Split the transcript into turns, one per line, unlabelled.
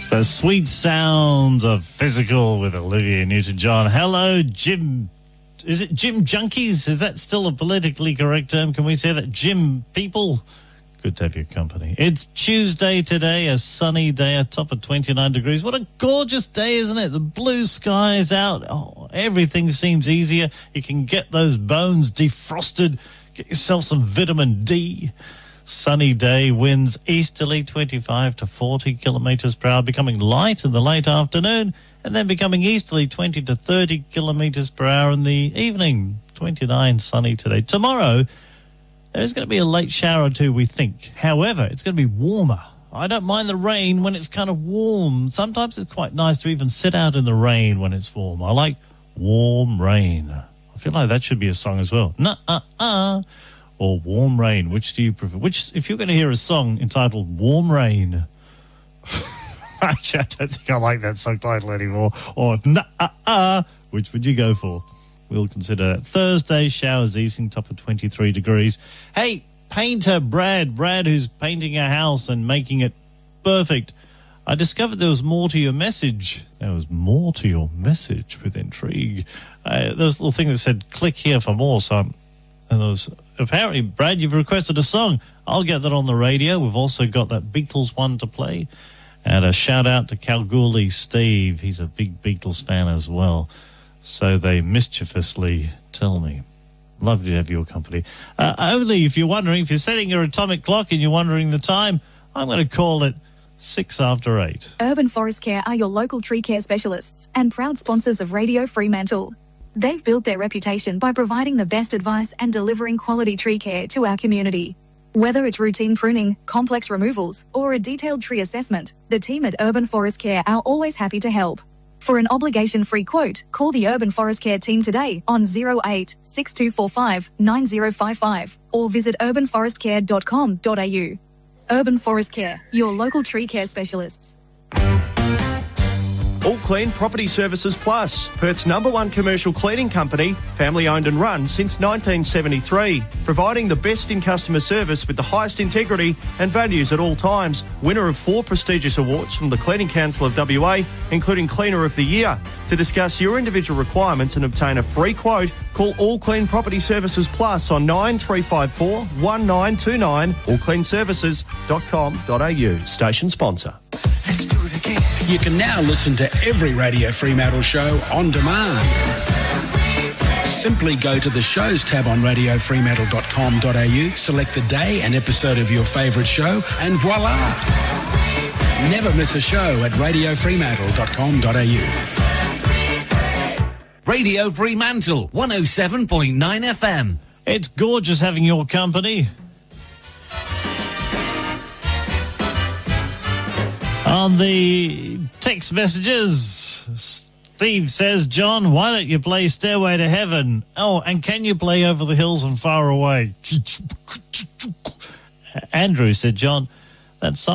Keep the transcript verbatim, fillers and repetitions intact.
The sweet sounds of Physical with Olivia Newton-John. Hello, Jim. Is it Jim Junkies? Is that still a politically correct term? Can we say that? Jim people? Good to have your company. It's Tuesday today, a sunny day, a top of twenty-nine degrees. What a gorgeous day, isn't it? The blue sky is out. Oh, everything seems easier. You can get those bones defrosted. Get yourself some vitamin D. Sunny day, winds easterly twenty-five to forty kilometres per hour, becoming light in the late afternoon, and then becoming easterly twenty to thirty kilometres per hour in the evening. twenty-nine sunny today. Tomorrow, there's going to be a late shower or two, we think. However, it's going to be warmer. I don't mind the rain when it's kind of warm. Sometimes it's quite nice to even sit out in the rain when it's warm. I like warm rain. I feel like that should be a song as well. Nuh-uh-uh. Or Warm Rain. Which do you prefer? Which, if you're going to hear a song entitled Warm Rain, actually, I don't think I like that song title anymore. Or Nuh-uh-uh. Which would you go for? We'll consider Thursday, showers easing, top of twenty-three degrees. Hey, painter Brad, Brad who's painting a house and making it perfect. I discovered there was more to your message. There was more to your message with intrigue. Uh, there was a little thing that said, click here for more. So, I'm, and there was, apparently, Brad, you've requested a song. I'll get that on the radio. We've also got that Beatles one to play. And a shout out to Kalgoorlie Steve. He's a big Beatles fan as well. So they mischievously tell me. Lovely to have your company. Uh, only if you're wondering, if you're setting your atomic clock and you're wondering the time, I'm going to call it six after eight.
Urban Forest Care are your local tree care specialists and proud sponsors of Radio Fremantle. They've built their reputation by providing the best advice and delivering quality tree care to our community. Whether it's routine pruning, complex removals, or a detailed tree assessment, the team at Urban Forest Care are always happy to help. For an obligation-free quote, call the Urban Forest Care team today on zero eight six two four five nine zero five five or visit urban forest care dot com dot a u. Urban Forest Care, your local tree care specialists.
All Clean Property Services Plus, Perth's number one commercial cleaning company, family owned and run since nineteen seventy-three, providing the best in customer service with the highest integrity and values at all times. Winner of four prestigious awards from the Cleaning Council of W A, including Cleaner of the Year. To discuss your individual requirements and obtain a free quote, call All Clean Property Services Plus on nine three five four one nine two nine, all clean services dot com dot a u. Station sponsor.
Let's do it again. You can now listen to every Radio Fremantle show on demand. Simply go to the shows tab on radio fremantle dot com dot a u, select the day and episode of your favourite show, and voila! Never miss a show at radio fremantle dot com dot a u.
Radio Fremantle, one oh seven point nine F M.
It's gorgeous having your company. On the text messages, Steve says, John, why don't you play Stairway to Heaven? Oh, and can you play Over the Hills and Far Away? Andrew said, John, that song